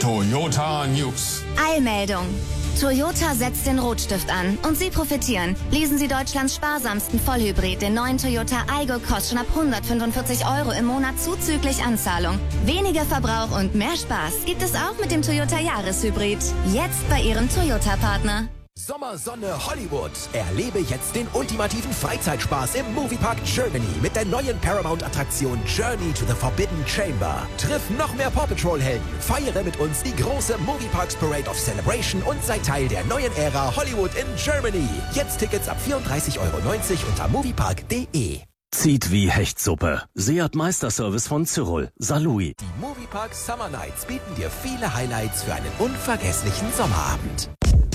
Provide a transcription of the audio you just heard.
Toyota News. Eilmeldung. Toyota setzt den Rotstift an und Sie profitieren. Leasen Sie Deutschlands sparsamsten Vollhybrid, den neuen Toyota Aygo, kostet schon ab 145 € im Monat zuzüglich Anzahlung. Weniger Verbrauch und mehr Spaß gibt es auch mit dem Toyota Jahreshybrid. Jetzt bei Ihrem Toyota-Partner. Sommersonne Hollywood. Erlebe jetzt den ultimativen Freizeitspaß im Moviepark Germany mit der neuen Paramount-Attraktion Journey to the Forbidden Chamber. Triff noch mehr Paw Patrol-Helden, feiere mit uns die große Movieparks Parade of Celebration und sei Teil der neuen Ära Hollywood in Germany. Jetzt Tickets ab 34,90 € unter moviepark.de. Zieht wie Hechtsuppe. Seat Meisterservice von Cyril. Salui. Die Moviepark Summer Nights bieten dir viele Highlights für einen unvergesslichen Sommerabend.